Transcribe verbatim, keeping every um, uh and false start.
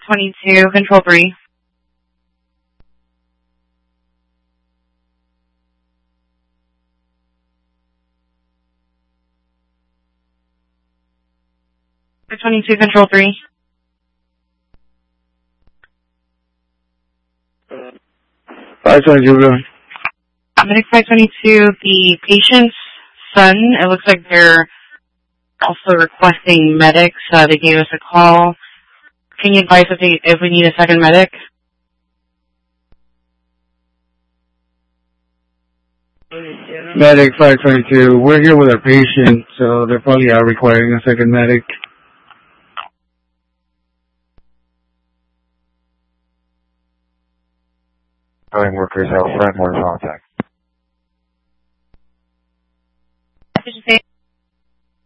twenty-two, Control three. five twenty-two, Control three. five twenty-two, go. Medic five twenty-two, the patient's son, it looks like they're also requesting medics. Uh, they gave us a call. Can you advise if, they, if we need a second medic? Medic five twenty-two, we're here with our patient, so they're probably are requiring a second medic. Calling workers out front, more contact. Did you say